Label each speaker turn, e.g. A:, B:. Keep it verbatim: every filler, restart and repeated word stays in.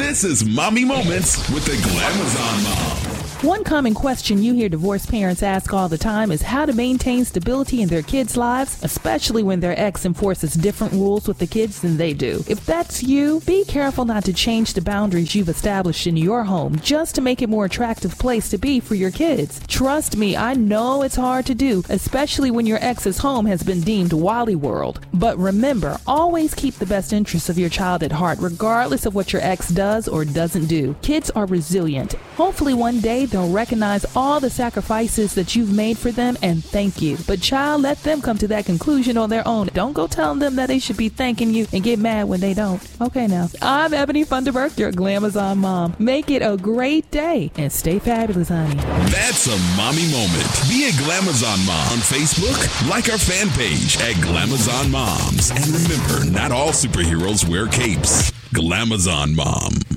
A: This is Mommy Moments with the Glamazon Mom.
B: One common question you hear divorced parents ask all the time is how to maintain stability in their kids' lives, especially when their ex enforces different rules with the kids than they do. If that's you, be careful not to change the boundaries you've established in your home just to make it a more attractive place to be for your kids. Trust me, I know it's hard to do, especially when your ex's home has been deemed Wally World. But remember, always keep the best interests of your child at heart, regardless of what your ex does or doesn't do. Kids are resilient. Hopefully one day they'll recognize all the sacrifices that you've made for them and thank you. But child, let them come to that conclusion on their own. Don't go telling them that they should be thanking you and get mad when they don't. Okay now. I'm Ebony Funderburk, your Glamazon mom. Make it a great day and stay fabulous, honey.
A: That's a mommy moment. Be a Glamazon mom on Facebook. Like our fan page at Glamazon Moms. And remember, not all superheroes wear capes. Glamazon Mom.